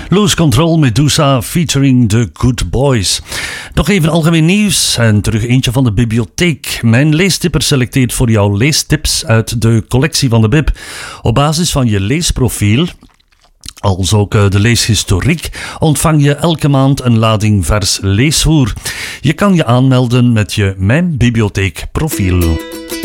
Lose Control Medusa featuring The Good Boys. Nog even algemeen nieuws en terug eentje van de bibliotheek. Mijn leestipper selecteert voor jou leestips uit de collectie van de Bib. Op basis van je leesprofiel, als ook de leeshistoriek, ontvang je elke maand een lading vers leesvoer. Je kan je aanmelden met je Mijn Bibliotheek profiel.